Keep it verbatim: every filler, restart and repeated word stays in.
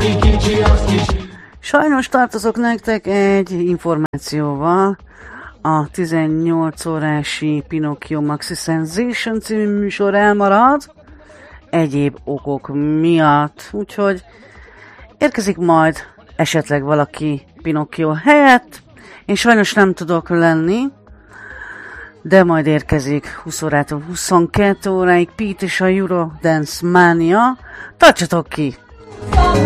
Sajnos tartozok nektek egy információval. A tizennyolc órási Pinocchio Maxi Sensation című műsor elmarad egyéb okok miatt. Úgyhogy érkezik majd esetleg valaki Pinocchio helyett. Én sajnos nem tudok lenni, de majd érkezik húsz órától huszonkettő óráig Pete és a Eurodance Mania. Tartsatok ki!